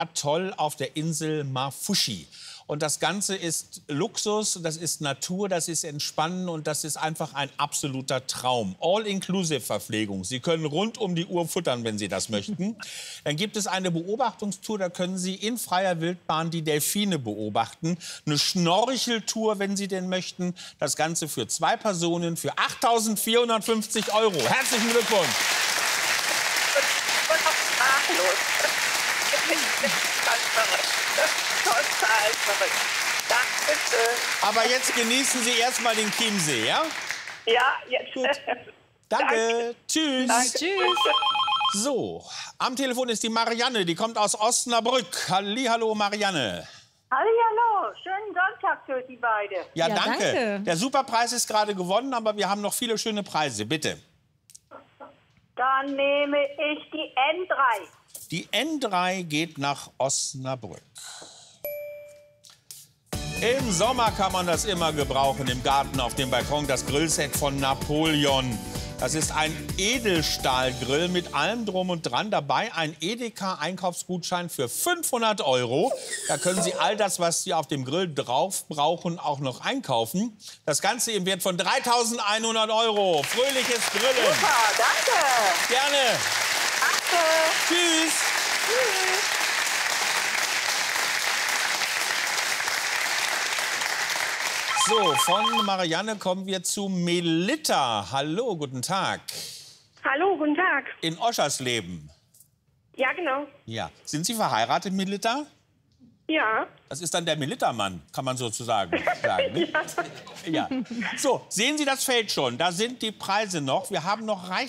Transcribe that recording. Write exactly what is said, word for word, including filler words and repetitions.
Toll auf der Insel Mafushi. Und das Ganze ist Luxus, das ist Natur, das ist Entspannen und das ist einfach ein absoluter Traum. All-Inclusive-Verpflegung. Sie können rund um die Uhr futtern, wenn Sie das möchten. Dann gibt es eine Beobachtungstour, da können Sie in freier Wildbahn die Delfine beobachten. Eine Schnorcheltour, wenn Sie denn möchten. Das Ganze für zwei Personen für achttausendvierhundertfünfzig Euro. Herzlichen Glückwunsch. Total verrückt. Danke. Aber jetzt genießen Sie erstmal den Chiemsee, ja? Ja, jetzt. Gut. Danke. Danke. Tschüss. Danke. Tschüss. So, am Telefon ist die Marianne, die kommt aus Osnabrück. Hallihallo, Marianne. Hallihallo, schönen Sonntag für die beiden. Ja, Ja, danke. danke. Der Superpreis ist gerade gewonnen, aber wir haben noch viele schöne Preise. Bitte. Dann nehme ich die N drei. Die N drei geht nach Osnabrück. Im Sommer kann man das immer gebrauchen, im Garten, auf dem Balkon, das Grillset von Napoleon. Das ist ein Edelstahlgrill mit allem drum und dran. Dabei ein Edeka-Einkaufsgutschein für fünfhundert Euro. Da können Sie all das, was Sie auf dem Grill drauf brauchen, auch noch einkaufen. Das Ganze im Wert von dreitausendeinhundert Euro. Fröhliches Grillen. Super, danke. Gerne. Danke. Tschüss. Tschüss. So, von Marianne kommen wir zu Melitta. Hallo, guten Tag. Hallo, guten Tag. In Oschersleben. Ja, genau. Ja. Sind Sie verheiratet, Melitta? Ja. Das ist dann der Melitta-Mann, kann man sozusagen sagen. Ne? Ja. So, sehen Sie das Feld schon? Da sind die Preise noch. Wir haben noch reichlich